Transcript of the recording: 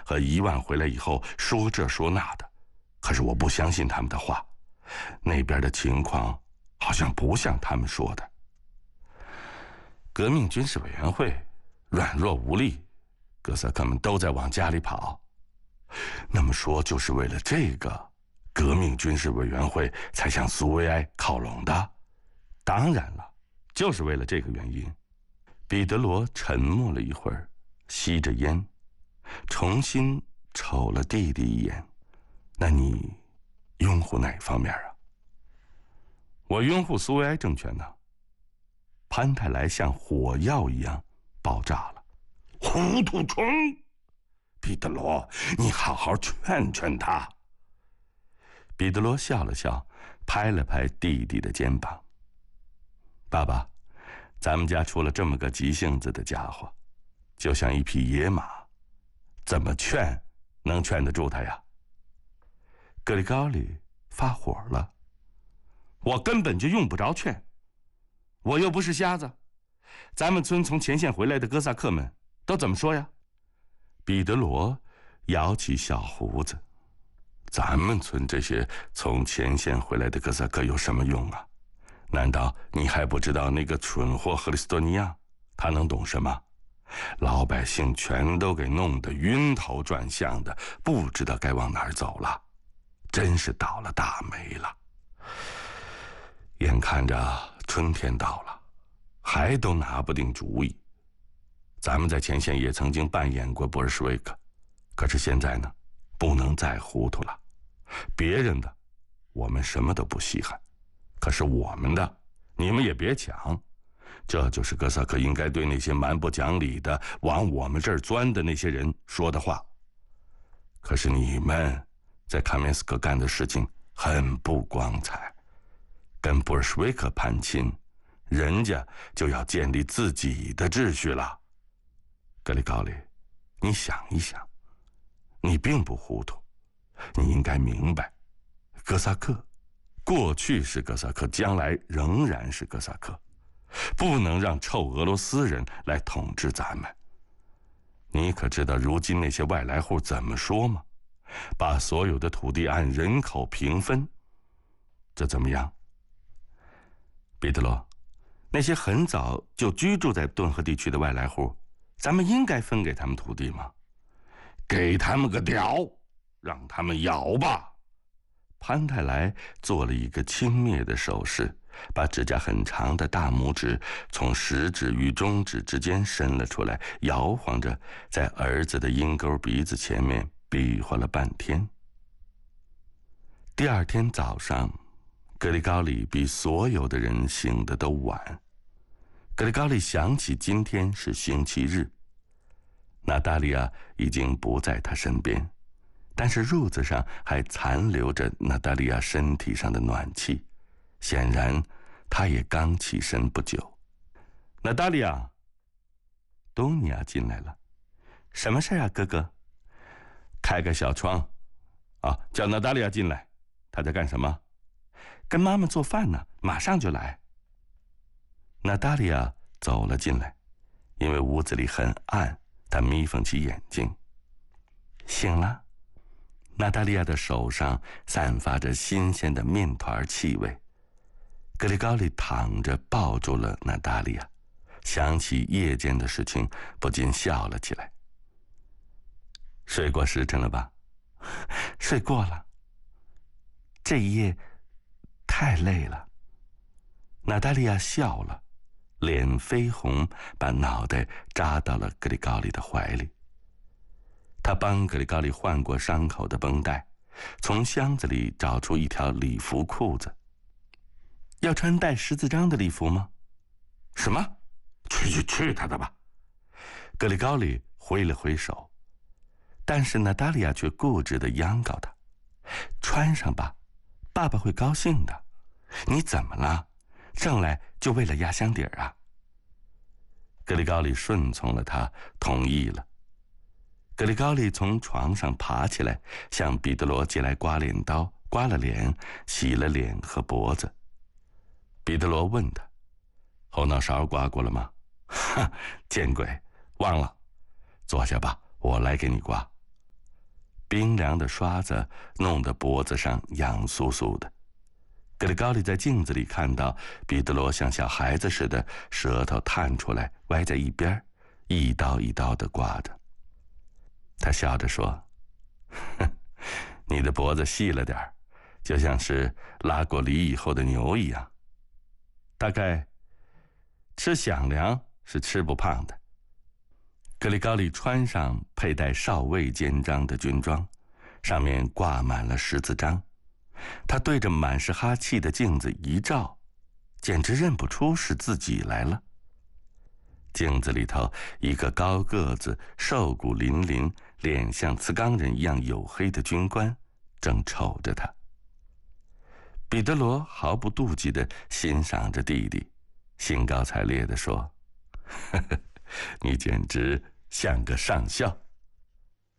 和伊万回来以后说这说那的，可是我不相信他们的话，那边的情况好像不像他们说的。革命军事委员会软弱无力，哥萨克们都在往家里跑。那么说，就是为了这个，革命军事委员会才向苏维埃靠拢的？当然了，就是为了这个原因。彼得罗沉默了一会儿，吸着烟，重新瞅了弟弟一眼。那你拥护哪方面啊？我拥护苏维埃政权呢。潘泰莱像火药一样爆炸了。糊涂虫！彼得罗，你好好劝劝他。彼得罗笑了笑，拍了拍弟弟的肩膀。爸爸，咱们家出了这么个急性子的家伙，就像一匹野马，怎么劝能劝得住他呀？格里高里发火了。我根本就用不着劝，我又不是瞎子。咱们村从前线回来的哥萨克们都怎么说呀？彼得罗摇起小胡子。咱们村这些从前线回来的哥萨克有什么用啊？难道你还不知道那个蠢货赫里斯多尼亚？他能懂什么？老百姓全都给弄得晕头转向的，不知道该往哪儿走了，真是倒了大霉了。眼看着春天到了，还都拿不定主意。咱们在前线也曾经扮演过布尔什维克，可是现在呢，不能再糊涂了。别人的我们什么都不稀罕，可是我们的你们也别抢。这就是哥萨克应该对那些蛮不讲理的往我们这儿钻的那些人说的话。可是你们在卡面斯克干的事情很不光彩，跟布尔什维克攀亲，人家就要建立自己的秩序了。格里高里，你想一想，你并不糊涂，你应该明白，哥萨克过去是哥萨克，将来仍然是哥萨克，不能让臭俄罗斯人来统治咱们。你可知道如今那些外来户怎么说吗？把所有的土地按人口平分，这怎么样？彼得罗，那些很早就居住在顿河地区的外来户，咱们应该分给他们土地吗？给他们个屌，让他们咬吧。潘泰莱做了一个轻蔑的手势，把指甲很长的大拇指从食指与中指之间伸了出来，摇晃着在儿子的鹰钩鼻子前面比划了半天。第二天早上，格里高里比所有的人醒得都晚。格里高里想起今天是星期日，娜达莉亚已经不在他身边，但是褥子上还残留着娜达莉亚身体上的暖气，显然她也刚起身不久。娜达莉亚，东尼亚进来了。什么事啊，哥哥？开个小窗啊，叫娜达莉亚进来。她在干什么？跟妈妈做饭呢，马上就来。娜达莉亚走了进来，因为屋子里很暗，她眯缝起眼睛。醒了。娜达莉亚的手上散发着新鲜的面团气味。格里高里躺着抱住了娜达莉亚，想起夜间的事情，不禁笑了起来。睡过时辰了吧？睡过了。这一夜太累了。娜达莉亚笑了，脸绯红，把脑袋扎到了格里高里的怀里。他帮格里高里换过伤口的绷带，从箱子里找出一条礼服裤子。要穿带十字章的礼服吗？什么？去他的吧！格里高里挥了挥手，但是娜达莉亚却固执地央告他：穿上吧，爸爸会高兴的。你怎么了？生来就为了压箱底儿啊？格里高里顺从了他，同意了。格里高里从床上爬起来，向彼得罗借来刮脸刀，刮了脸，洗了脸和脖子。彼得罗问他：后脑勺刮过了吗？哈，见鬼，忘了。坐下吧，我来给你刮。 冰凉的刷子弄得脖子上痒酥酥的。格里高利在镜子里看到彼得罗像小孩子似的，舌头探出来歪在一边，一刀一刀地刮着。他笑着说：“哼，你的脖子细了点儿，就像是拉过犁以后的牛一样。大概吃响粮是吃不胖的。”格里高利穿上佩戴少尉肩章的军装，上面挂满了十字章。他对着满是哈气的镜子一照，简直认不出是自己来了。镜子里头，一个高个子、瘦骨嶙峋、脸像瓷缸人一样黝黑的军官正瞅着他。彼得罗毫不妒忌地欣赏着弟弟，兴高采烈地说：“呵呵，你简直像个上校。”